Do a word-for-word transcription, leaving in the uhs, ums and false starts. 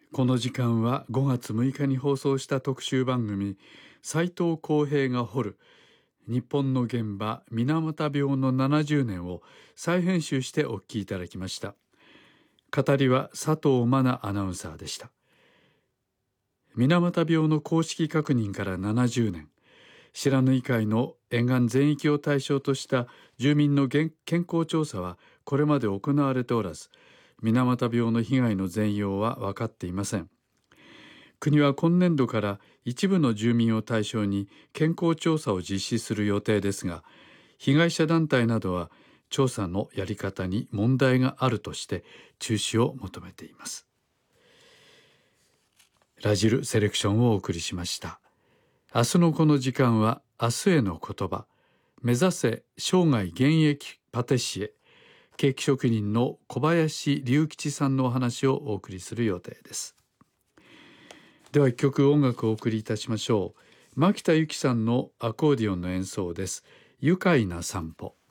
この時間はごがつむいかに放送した特集番組、斉藤浩平が掘る日本の現場水俣病のななじゅうねんを再編集してお聞きいただきました。語りは佐藤真奈アナウンサーでした。水俣病の公式確認からななじゅうねん、白縫海の沿岸全域を対象とした住民の健康調査はこれまで行われておらず、水俣病の被害の全容は分かっていません。国は今年度から一部の住民を対象に健康調査を実施する予定ですが、被害者団体などは調査のやり方に問題があるとして中止を求めています。ラジルセレクションをお送りしました。明日のこの時間は明日への言葉、目指せ生涯現役パティシエ、ケーキ職人の小林隆吉さんのお話をお送りする予定です。では一曲音楽をお送りいたしましょう。牧田由紀さんのアコーディオンの演奏です。愉快な散歩。